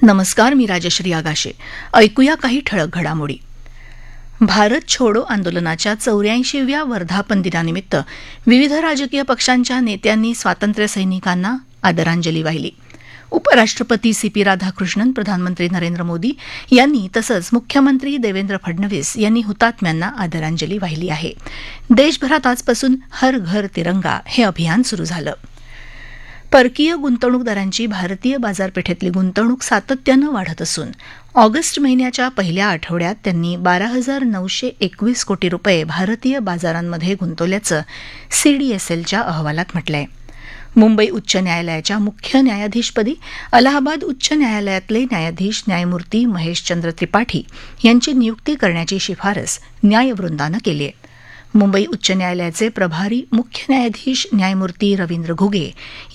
नमस्कार, मी राजश्री आगाशे. ऐकूया काही ठळक घडामोडी. भारत छोडो आंदोलनाच्या 84व्या वर्धापन दिनानिमित्त विविध राजकीय पक्षांच्या नेत्यांनी स्वातंत्र्य सैनिकांना आदरांजली वाहिली. उपराष्ट्रपती सीपी राधाकृष्णन, प्रधानमंत्री नरेंद्र मोदी यांनी तसंच मुख्यमंत्री देवेंद्र फडणवीस यांनी हुतात्म्यांना आदरांजली वाहिली आहे. देशभरात आजपासून हर घर तिरंगा हे अभियान सुरू झालं. परकीय गुंतवणूकदारांची भारतीय बाजारपेठेतली गुंतवणूक सातत्यानं वाढत असून ऑगस्ट महिन्याच्या पहिल्या आठवड्यात त्यांनी 12,921 कोटी रुपये भारतीय बाजारांमध्ये गुंतवल्याचं सीडीएसएलच्या अहवालात म्हटलंय. मुंबई उच्च न्यायालयाच्या मुख्य न्यायाधीशपदी अलाहाबाद उच्च न्यायालयातले न्यायाधीश न्यायमूर्ती महेशचंद्र त्रिपाठी यांची नियुक्ती करण्याची शिफारस न्यायवृंदानं केली आहे. मुंबई उच्च न्यायालयाचे प्रभारी मुख्य न्यायाधीश न्यायमूर्ती रवींद्र घुगे